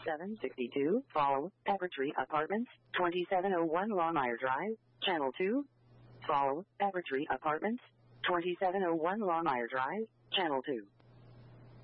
2762, follow, Evertree Apartments, 2701 Longmire Drive, Channel 2. Follow, Evertree Apartments, 2701 Longmire Drive, Channel 2.